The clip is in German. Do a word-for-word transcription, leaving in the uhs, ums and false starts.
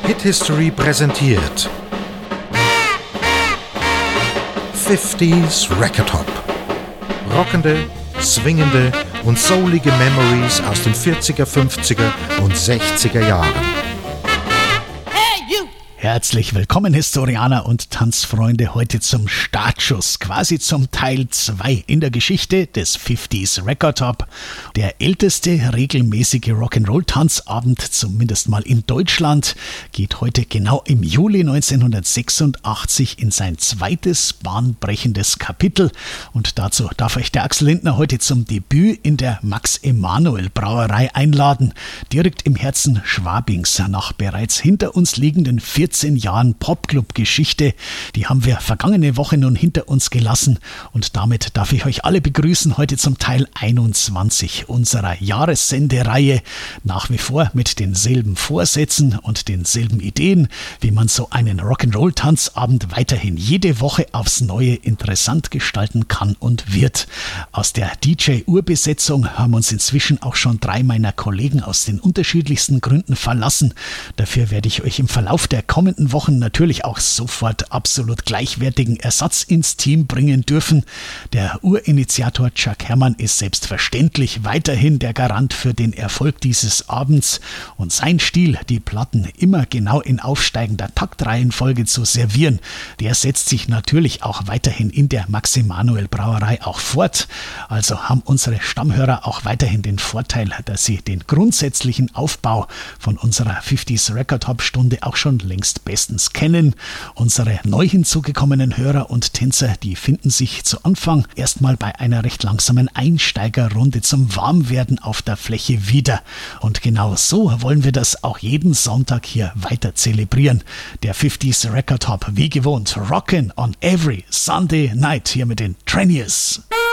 Hit History präsentiert fünfziger Record Hop. Rockende, swingende und soulige Memories aus den vierziger, fünfziger und sechziger Jahren. Herzlich willkommen, Historianer und Tanzfreunde, heute zum Startschuss, quasi zum Teil zwei in der Geschichte des fünfziger Record Hop. Der älteste regelmäßige Rock'n'Roll-Tanzabend, zumindest mal in Deutschland, geht heute genau im Juli neunzehnhundertsechsundachtzig in sein zweites bahnbrechendes Kapitel. Und dazu darf euch der Axel Lindner heute zum Debüt in der Max-Emanuel-Brauerei einladen, direkt im Herzen Schwabings, nach bereits hinter uns liegenden vierzehn Jahren Popclub-Geschichte. Die haben wir vergangene Woche nun hinter uns gelassen und damit darf ich euch alle begrüßen heute zum Teil einundzwanzig unserer Jahressendereihe. Nach wie vor mit denselben Vorsätzen und denselben Ideen, wie man so einen Rock'n'Roll-Tanzabend weiterhin jede Woche aufs Neue interessant gestalten kann und wird. Aus der D J-Urbesetzung haben uns inzwischen auch schon drei meiner Kollegen aus den unterschiedlichsten Gründen verlassen. Dafür werde ich euch im Verlauf der kommenden Wochen natürlich auch sofort absolut gleichwertigen Ersatz ins Team bringen dürfen. Der Urinitiator Chuck Herrmann ist selbstverständlich weiterhin der Garant für den Erfolg dieses Abends und sein Stil, die Platten immer genau in aufsteigender Taktreihenfolge zu servieren, der setzt sich natürlich auch weiterhin in der Max-Emanuel-Brauerei auch fort. Also haben unsere Stammhörer auch weiterhin den Vorteil, dass sie den grundsätzlichen Aufbau von unserer fünfziger Record Hop Stunde auch schon längst bestens kennen. Unsere neu hinzugekommenen Hörer und Tänzer, die finden sich zu Anfang erstmal bei einer recht langsamen Einsteigerrunde zum Warmwerden auf der Fläche wieder. Und genau so wollen wir das auch jeden Sonntag hier weiter zelebrieren. Der fünfziger Record Hop, wie gewohnt, rockin' on every Sunday night hier mit den Trainiers.